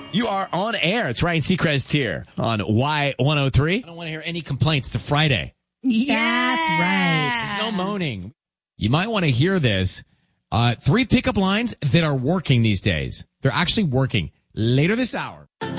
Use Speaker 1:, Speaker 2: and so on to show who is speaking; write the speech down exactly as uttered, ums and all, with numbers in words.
Speaker 1: You are on air. It's Ryan Seacrest here on Y one oh three. I don't want to hear any complaints. It's Friday.
Speaker 2: Yeah.
Speaker 3: That's right.
Speaker 1: No moaning. You might want to hear this. Uh, three pickup lines that are working these days. They're actually working. Later this hour.